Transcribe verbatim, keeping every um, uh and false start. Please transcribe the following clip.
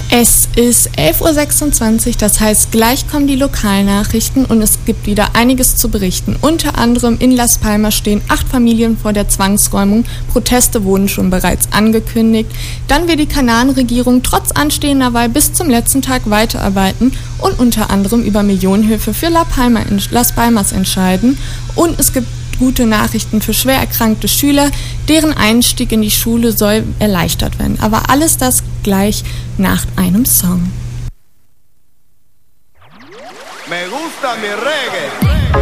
Es ist elf Uhr sechsundzwanzig, das heißt, gleich kommen die Lokalnachrichten und es gibt wieder einiges zu berichten. Unter anderem in Las Palmas stehen acht Familien vor der Zwangsräumung. Proteste wurden schon bereits angekündigt. Dann wird die Kanaren-Regierung trotz anstehender Wahl bis zum letzten Tag weiterarbeiten und unter anderem über Millionenhilfe für La Palma, Las Palmas entscheiden. Und es gibt gute Nachrichten für schwer erkrankte Schüler, deren Einstieg in die Schule soll erleichtert werden. Aber alles das gleich nach einem Song. Me gusta mi reggae.